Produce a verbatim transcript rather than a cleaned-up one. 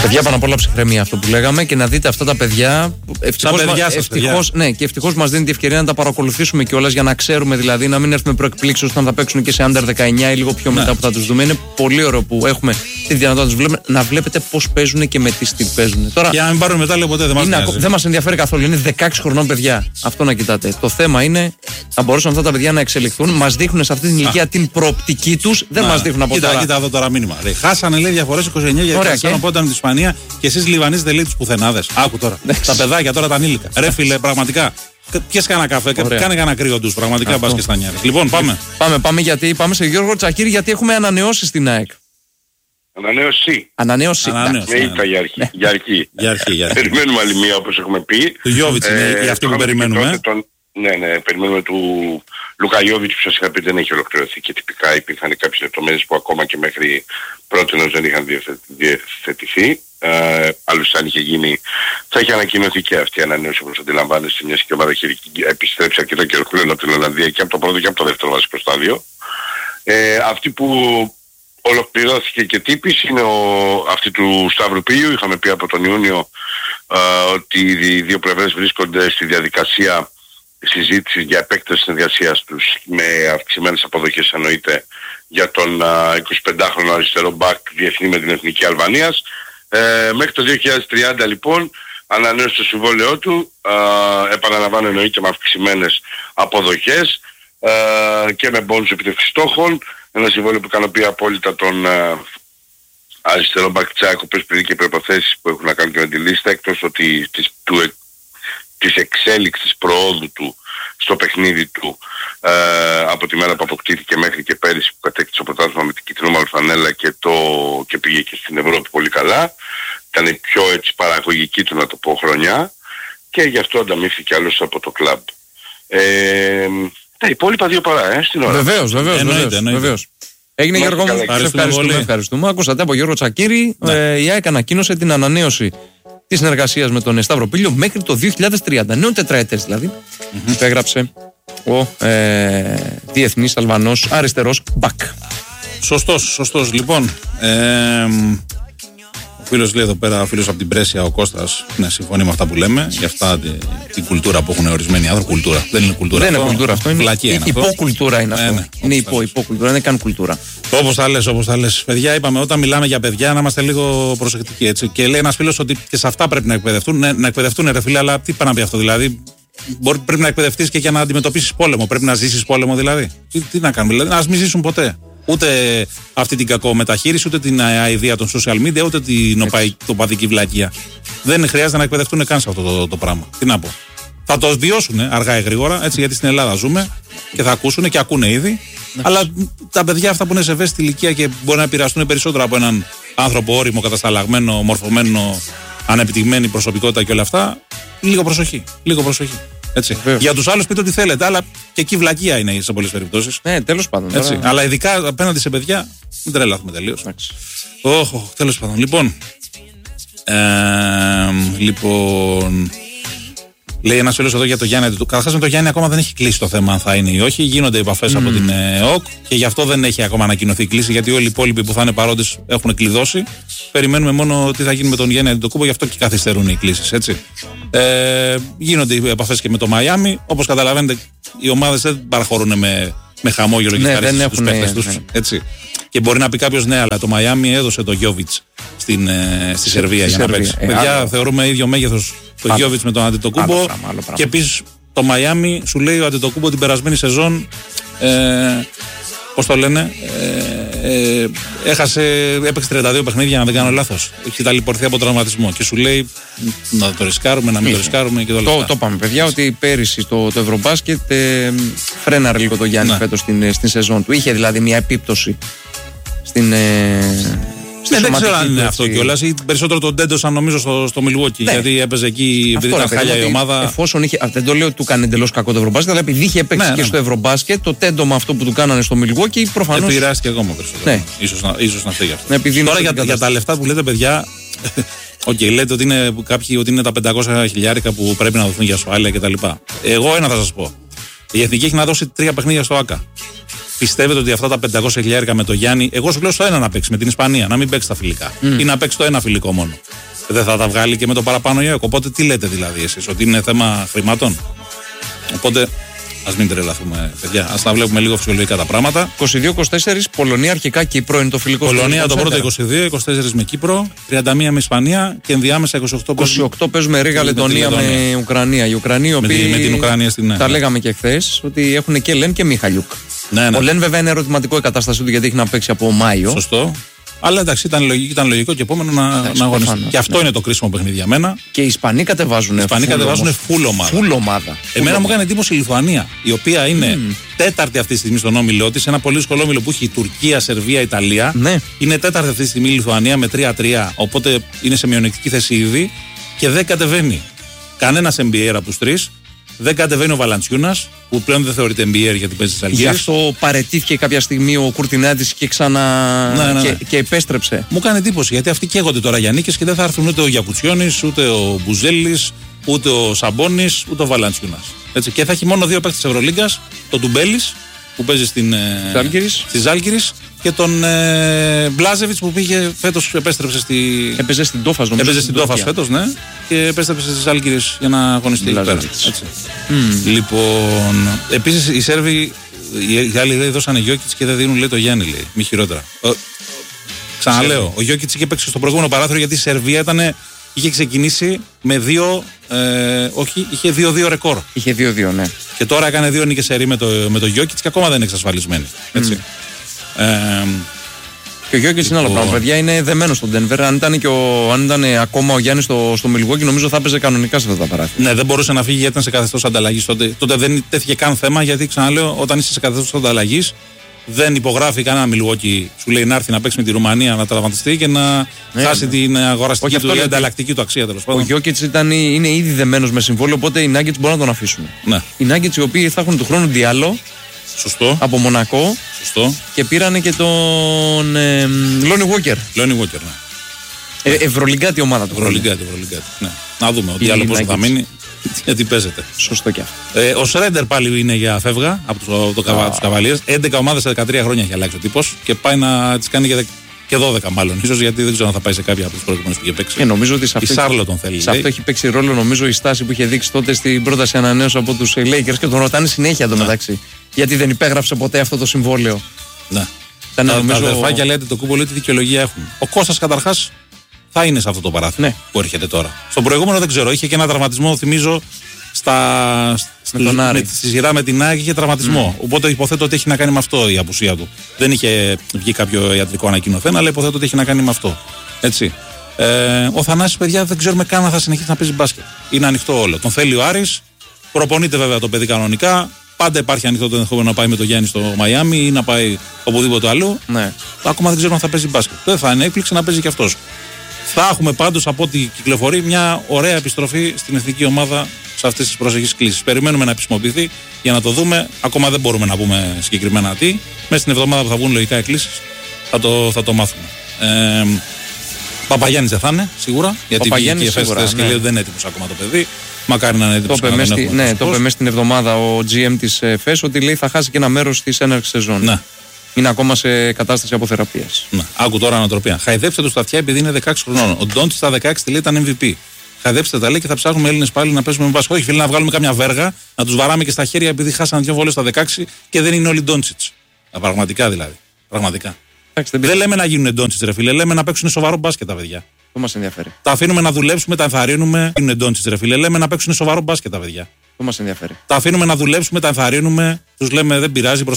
Παιδιά, πάνω απ' όλα ψυχραιμία, αυτό που λέγαμε, και να δείτε αυτά τα παιδιά. Ευτυχώς, παιδιά σας, ευτυχώς, ναι, και ευτυχώς μας δίνει την ευκαιρία να τα παρακολουθήσουμε κιόλας, για να ξέρουμε, δηλαδή, να μην έρθουμε προεκπλήξεως όταν θα παίξουν και σε Under δεκαεννιά ή λίγο πιο ναι. μετά που θα τους δούμε. Είναι πολύ ωραίο που έχουμε τη δυνατότητα να, να βλέπετε πώς παίζουν και με τι στυλ παίζουν. Τώρα, για να μην πάρουν μετάλλιο ποτέ, δεν μας νοιάζει. Δεν μας ενδιαφέρει καθόλου. Είναι δεκαέξι χρονών παιδιά. Αυτό να κοιτάτε. Το θέμα είναι να μπορούσαν αυτά τα παιδιά να εξελιχθούν. Μας δείχνουν σε αυτή την ηλικία την προοπτική τους. Δεν μας δείχνουν από κοίτα, τώρα. Κοίτα εδώ τώρα μήνυμα. Ρε, χάσανε λέει διαφορές είκοσι εννιά για είκοσι ένα πόντα με τη Ισπανία και εσείς λιβανίζετε λέει τους πουθενάδες. Άκου τώρα. Τα παιδάκια τώρα τα ανήλικα. Ρε φίλε, πραγματικά. Πιες κάνα καφέ, ωραία. Κάνε κάνα κρύο τους. Πραγματικά μπας και στα νιάρες. Λοιπόν, πάμε. Πάμε, πάμε, γιατί, πάμε σε Γιώργο Τσακίρη, γιατί έχουμε ανανεώσει στην ΑΕΚ. Ανανέωση. Ανανέωση. Ανανέωση. Ναι, είπα για αρχή. Για αρχή. Για αρχή, για αρχή. Περιμένουμε άλλη μία, όπως έχουμε πει. Του Γιώβιτς είναι ε, αυτή που περιμένουμε. Τον, ναι, ναι, περιμένουμε του Λουκα Γιώβιτς που σας είχα πει δεν έχει ολοκληρωθεί και τυπικά υπήρχαν κάποιες λεπτομέρειες που ακόμα και μέχρι πρότινος δεν είχαν διευθετηθεί. Uh, άλλωστε αν είχε γίνει θα είχε ανακοινωθεί και αυτή η ανανέωση, όπως αντιλαμβάνεστε, μιας και η ομάδα είχε επιστρέψει αρκετό καιρό πλέον από την Ολλανδία και από το πρώτο και από το δεύτερο βασικό στάδιο. Ε, αυτή που ολοκληρώθηκε και τύπης είναι ο, αυτή του Σταύρου Πίιου. Είχαμε πει από τον Ιούνιο uh, ότι οι δύο πλευρές βρίσκονται στη διαδικασία συζήτησης για επέκταση συνεργασίας τους με αυξημένες αποδοχές, εννοείται, για τον uh, εικοσιπεντάχρονο αριστερό μπακ διεθνή με την Εθνική Αλβανίας. Ε, μέχρι το δύο χιλιάδες τριάντα λοιπόν ανανέωσε το συμβόλαιό του, ε, επαναλαμβάνω, εννοείται με αυξημένες αποδοχές ε, και με μπόνους επιτεύξης στόχων. Ένα συμβόλαιο που ικανοποιεί απόλυτα τον ε, αριστερό μπακτσάκο, που έχει και προϋποθέσεις που έχουν να κάνουν και με τη λίστα, εκτός ότι της, του, της εξέλιξης προόδου του στο παιχνίδι του ε, από τη μέρα που αποκτήθηκε μέχρι και πέρυσι που κατέκτησε το πρωτάθλημα με την κίτρινο φανέλα και, το, και πήγε και στην Ευρώπη πολύ καλά. Ήταν η πιο έτσι παραγωγική του, να το πω, χρονιά, και γι' αυτό ανταμείφθηκε άλλως από το κλαμπ. Ε, τα υπόλοιπα δύο παρά, ε, στην ώρα. Βεβαίως, βεβαίως, εννοείται, βεβαίως, εννοείται. βεβαίως. Έγινε, Γιώργο μου, ευχαριστούμε, ευχαριστούμε, ευχαριστούμε. Ακούσατε από Γιώργο Τσακίρη, ναι. ε, η ΑΕΚ ανακοίνωσε την ανανέωση της συνεργασίας με τον Σταύρο Πίλλιο μέχρι το δύο χιλιάδες τριάντα, νέο τετραετές δηλαδή, mm-hmm. που έγραψε ο ε, διεθνής Αλβανός αριστερός μπακ. Σωστός, σωστός. Λοιπόν, ε, ο φίλος λέει εδώ πέρα, ο φίλος από την Πρέσια, ο Κώστας, ναι, συμφωνεί με αυτά που λέμε, για αυτά τη, την κουλτούρα που έχουν ορισμένοι άνθρωποι. Κουλτούρα. Δεν είναι κουλτούρα. Δεν αυτό, είναι κουλτούρα αυτό. Είναι, είναι υποκουλτούρα είναι αυτό. Ε, ναι, είναι υπό, υποκουλτούρα, δεν είναι καν κουλτούρα. Όπως τα λες, όπως τα λες. Παιδιά, είπαμε, όταν μιλάμε για παιδιά να είμαστε λίγο προσεκτικοί, έτσι. Και λέει ένας φίλος ότι και σε αυτά πρέπει να εκπαιδευτούν. Ναι, να εκπαιδευτούν, ρε φίλε, αλλά τι πάει να πει αυτό, δηλαδή. Μπορεί, πρέπει να εκπαιδευτείς και για να αντιμετωπίσεις πόλεμο. Πρέπει να ζήσεις πόλεμο, δηλαδή. Τι, τι να κάνουμε, δηλαδή, να μην ζήσουν ποτέ. Ούτε αυτή την κακομεταχείριση, ούτε την αηδία των social media, ούτε την οπαδική βλακεία. Δεν χρειάζεται να εκπαιδευτούν καν σε αυτό το, το, το πράγμα. Τι να πω. Θα το βιώσουν αργά ή γρήγορα, έτσι, γιατί στην Ελλάδα ζούμε και θα ακούσουν και ακούνε ήδη. Ναι. Αλλά τα παιδιά αυτά που είναι σε ευαίσθητη ηλικία και μπορεί να επηρεαστούν περισσότερο από έναν άνθρωπο όριμο, κατασταλαγμένο, μορφωμένο, ανεπτυγμένη προσωπικότητα και όλα αυτά, λίγο προσοχή. Λίγο προσοχή. Έτσι. Για τους άλλους πείτε ό,τι θέλετε, αλλά και εκεί βλακεία είναι σε πολλές περιπτώσεις. Ναι, τέλος πάντων. Έτσι. Τώρα... Αλλά ειδικά απέναντι σε παιδιά, μην τρελάθουμε τελείως. Όχι, oh, τέλος πάντων. Λοιπόν. Ε, λοιπόν. Λέει ένας φίλος εδώ για το Γιάννη. Καταρχάς με το Γιάννη ακόμα δεν έχει κλείσει το θέμα αν θα είναι ή όχι. Γίνονται επαφές mm. από την ΕΟΚ και γι' αυτό δεν έχει ακόμα ανακοινωθεί η κλίση. Γιατί όλοι οι υπόλοιποι που θα είναι παρόντες έχουν κλειδώσει. Περιμένουμε μόνο τι θα γίνει με τον Γιάννη Αντιτοκούμπο, γι' αυτό και καθυστερούν οι κλίσεις. Έτσι. Ε, γίνονται οι επαφές και με το Μαϊάμι. Όπως καταλαβαίνετε, οι ομάδες δεν παραχωρούν με, με χαμόγελο και ευχαρίστηση στους παίκτες τους. Έτσι. Και μπορεί να πει κάποιος, ναι, αλλά το Μαϊάμι έδωσε το Γιώβιτς στην, ε, στη Σερβία για να παίξει. Ε, Παιδιά, άλλο. Θεωρούμε ίδιο μέγεθος το Γιώβιτς με τον Αντιτοκούμπο. Και επίσης το Μαϊάμι σου λέει ο Αντιτοκούμπο την περασμένη σεζόν. Ε, πώς το λένε, ε, ε, έχασε, έπαιξε τριάντα δύο παιχνίδια, αν δεν κάνω λάθος. Έχει ταλαιπωρηθεί από τραυματισμό. Και σου λέει να το ρισκάρουμε, να μην Μη. το ρισκάρουμε και το λεφτά. Το, το είπαμε, παιδιά, ότι πέρυσι το, το Ευρωμπάσκετ ε, φρέναρε λίγο το Γιάννη φέτος στην, στην σεζόν του. Είχε δηλαδή μια επίπτωση στην. Ε, ναι, δεν ξέρω αν είναι αυτό κιόλας. Περισσότερο τον τέντωσαν νομίζω στο, στο Milwaukee. Ναι. Γιατί έπαιζε εκεί, επειδή ήταν χάλια η ομάδα. Εφόσον είχε, δεν το λέω ότι του κάνει εντελώς κακό το Ευρωμπάσκετ, αλλά επειδή είχε παίξει ναι, και ναι. στο Ευρωμπάσκετ, το τέντομα αυτό που του κάνανε στο Milwaukee προφανώς. Επηρεάστηκε ακόμα περισσότερο. Ναι. Ίσως, να, ίσως να φταίει αυτό. Ναι, τώρα για, για τα λεφτά που λέτε, παιδιά. Οκ, okay, λέτε ότι είναι κάποιοι ότι είναι τα πεντακόσια χιλιάρικα που πρέπει να δοθούν για ασφάλεια κτλ. Εγώ ένα θα σας πω. Η Εθνική έχει να δώσει τρία παιχνίδια στο ΆΚΑ. Πιστεύετε ότι αυτά τα πεντακόσια χιλιάρικα με το Γιάννη, εγώ σου λέω στο ένα να παίξει με την Ισπανία, να μην παίξει τα φιλικά. Mm. Ή να παίξει το ένα φιλικό μόνο. Δεν θα τα βγάλει και με το παραπάνω ΙΕΚ. Οπότε τι λέτε δηλαδή εσείς, ότι είναι θέμα χρημάτων? Οπότε ας μην τρελαθούμε, παιδιά. Ας τα βλέπουμε λίγο φυσιολογικά τα πράγματα. είκοσι δύο είκοσι τέσσερα Πολωνία, αρχικά Κύπρο είναι το φιλικό. Πολωνία το πρώτο είκοσι δύο, είκοσι τέσσερα με Κύπρο, τριάντα μία με Ισπανία και ενδιάμεσα είκοσι οκτώ. είκοσι οκτώ παίζουμε Ρήγα, Λετωνία με Ουκρανία. Οι Ουκρανοί, με, τη, με την Ουκρανία στην ναι. Τα λέγαμε και χθες ότι έχουν και Λεν και Μιχαλιούκ. Ναι, ναι. Ο Λεν βέβαια είναι ερωτηματικό η κατάστασή του γιατί έχει να παίξει από Μάιο. Σωστό. Αλλά εντάξει, ήταν λογικό, ήταν λογικό και επόμενο να, εντάξει, να αγωνιστεί. Και αυτό ναι. είναι το κρίσιμο παιχνίδι για μένα. Και οι Ισπανοί κατεβάζουν. Οι Ισπανοί κατεβάζουν φουλ ομάδα. Φουλ ομάδα. Εμένα μου έκανε εντύπωση η Λιθουανία, η οποία είναι mm. τέταρτη αυτή τη στιγμή στον όμιλό τη. Ένα πολύ δύσκολο όμιλο που έχει η Τουρκία, Σερβία, Ιταλία. Ναι. Είναι τέταρτη αυτή τη στιγμή η Λιθουανία με τρία τρία. Οπότε είναι σε μειονεκτική θέση ήδη και δεν κατεβαίνει κανένα N B A από του τρει. Δεν κατεβαίνει ο Βαλαντσιούνας, που πλέον δεν θεωρείται N B A γιατί παίζει στις Αλγύρες. Γι' αυτό παρετήθηκε κάποια στιγμή ο Κουρτινάτης και ξανά. Ναι, ναι, ναι. Και, και επέστρεψε. Μου κάνει εντύπωση γιατί αυτοί καίγονται τώρα για νίκες και δεν θα έρθουν ούτε ο Γιακουτσιόνης, ούτε ο Μπουζέλης, ούτε ο Σαμπόνης, ούτε ο Βαλαντσιούνας. Έτσι. Και θα έχει μόνο δύο παίκτες της Ευρωλίγκας, τον Τουμπέλης που παίζει στην, στη Ζάλγκιρις και τον ε, Μπλάζεβιτς που πήγε φέτος, επέστρεψε στη. Έπαιζε στην Τόφας νομίζω. Έπαιζε στην Τόφας φέτος, ναι. Και επέστρεψε στις Ζάλγκιρις για να αγωνιστεί εκεί πέρα. Mm. Λοιπόν, επίσης οι Σέρβοι, οι άλλοι λέει δώσανε Γιόκιτς και δεν δίνουν λέει το Γιάννη, λέει. Μη χειρότερα. Ο, ξαναλέω, ο Γιόκιτς είχε παίξει στο προηγούμενο παράθυρο γιατί η Σερβία ήταν, είχε ξεκινήσει με δύο. Ε, όχι, είχε δύο δύο ρεκόρ. Είχε δύο δύο, ναι. Και τώρα έκανε δύο νίκες σερί με το, με το Γιόκιτς και ακόμα δεν είναι εξασφαλισμένη. Έτσι. Mm. Ε, και ο Γιόκιτς είναι άλλο πράγμα, παιδιά, είναι δεμένος στον Ντένβερ. Αν ήταν, και ο, αν ήταν ακόμα ο Γιάννης στο, στο Μιλγουόκι, νομίζω θα έπαιζε κανονικά σε αυτά τα παράθυρα. Ναι, δεν μπορούσε να φύγει γιατί ήταν σε καθεστώς ανταλλαγής. Τότε, τότε δεν τέθηκε καν θέμα γιατί ξαναλέω, όταν είσαι σε καθεστώς ανταλλαγής, δεν υπογράφει κανένα Μιλγουόκι. Σου λέει να έρθει να παίξει με τη Ρουμανία, να τραυματιστεί και να ναι, χάσει ναι. την αγοραστική του, η ανταλλακτική του αξία τέλος πάντων. Ο Γιόκιτς είναι ήδη δεμένος με συμβόλαιο, οπότε οι Nuggets μπορούν να τον αφήσουν. Ναι. Οι Nuggets οι οποίοι θα έχουν του χρόνου Διάλο. Σωστό. Από Μονακό. Σωστό. Και πήρανε και τον ε, Λόνι Walker. Λόνι Walker, ναι. Ε, Ευρωλιγκάτη ομάδα του. Ευρωλιγκάτη, Ευρωλιγκάτη. Ναι. Να δούμε ότι άλλο πόσο θα μείνει. Γιατί παίζεται. Σωστό και αυτό. Ε, ο Σρέντερ πάλι είναι για φεύγα από τους το, το, ah. Καβαλίες. έντεκα ομάδες σε δεκατρία χρόνια έχει αλλάξει ο τύπος και πάει να τις κάνει για και δώδεκα μάλλον. Ίσως γιατί δεν ξέρω αν θα πάει σε κάποια από τους προηγούμενους που είχε παίξει. Και νομίζω ότι σε αυτό, η Σάρλο τον θέλει. Σε αυτό έχει παίξει ρόλο νομίζω η στάση που είχε δείξει τότε στην πρόταση ανανέωση από τους Lakers και τον ρωτάνε συνέχεια το μεταξύ. Γιατί δεν υπέγραψε ποτέ αυτό το συμβόλαιο. Ναι. Τα, νομίζω... τα αδερφάκια λέτε το κούμπο λέει τι δικαιολογία έχουν. Ο Κώστας καταρχάς θα είναι σε αυτό το παράθυρο ναι. που έρχεται τώρα. Στον προηγούμενο δεν ξέρω, είχε και ένα τραυματισμό, θυμίζω, στα... με τον Άρη. Με, στη σειρά με την Άκη είχε τραυματισμό. Mm. Οπότε υποθέτω ότι έχει να κάνει με αυτό η απουσία του. Δεν είχε βγει κάποιο ιατρικό ανακοινωθέν, αλλά υποθέτω ότι έχει να κάνει με αυτό. Έτσι. Ε, ο Θανάσης, παιδιά, δεν ξέρουμε καν αν θα συνεχίσει να παίζει μπάσκετ. Είναι ανοιχτό όλο. Τον θέλει ο Άρης, προπονείται βέβαια το παιδί κανονικά. Πάντα υπάρχει ανοιχτό το ενδεχόμενο να πάει με το Γιάννη στο Μαϊάμι ή να πάει οπουδήποτε αλλού. Ναι. Ακόμα δεν ξέρουμε αν θα παίζει μπάσκετ. Δεν θα είναι έκπληξη να παίζει κι αυτός. Θα έχουμε πάντως από ό,τι κυκλοφορεί μια ωραία επιστροφή στην εθνική ομάδα σε αυτές τις προσεχείς κλήσεις. Περιμένουμε να επισημοποιηθεί για να το δούμε. Ακόμα δεν μπορούμε να πούμε συγκεκριμένα τι. Μέσα στην εβδομάδα που θα βγουν λογικά οι κλήσεις θα το, θα το μάθουμε. Ε, Παπαγιάννης δεν θα είναι σίγουρα. Γιατί η Εφές και λέει δεν είναι έτοιμος ακόμα το παιδί. Μακάρι να είναι έτοιμος. Το είπε στη, ναι, το μέσα στην εβδομάδα ο τζι εμ της Εφές ότι λέει θα χάσει και ένα μέρος της έναρξης σεζόν. Ναι. Είναι ακόμα σε κατάσταση αποθεραπείας. Ναι. Άκου τώρα ανατροπία. Χαϊδέψτε του στα αυτιά επειδή είναι δεκαέξι χρονών. Ο Ντόντς στα δεκαέξι λέει ήταν εμ βι πι. Χαϊδέψτε τα λέει και θα ψάχνουμε Έλληνες πάλι να παίζουμε με μπάσκετ. Όχι, φίλοι, να βγάλουμε κάμια βέργα, να τους βαράμε και στα χέρια επειδή χάσαν δύο βόλες στα δεκαέξι και δεν είναι όλοι Ντόντσιτς. Πραγματικά δηλαδή. Πραγματικά. Εντάξει, δεν, δεν λέμε να γίνουν Ντόντσιτς, ρε φίλε. Λέμε να παίξουν σοβαρό μπάσκετ τα παιδιά. Το μας ενδιαφέρει. Τα αφήνουμε να δουλέψουμε, τα ενθαρρύνουμε. Είναι Ντόντσιτς, ρε φίλε. Λέμε να παίξουν σοβαρό μπάσκετ τα παιδιά. Το μας ενδιαφέρει. Τα αφήνουμε να δουλέψουμε, τα ενθαρρύνουμε. Τους λέμε δεν πειράζει,